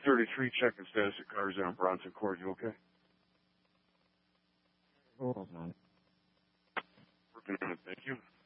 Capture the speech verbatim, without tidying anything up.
thirty-three, checking status at cars on Bronson Court. You okay? Hold on. Working on it, thank you.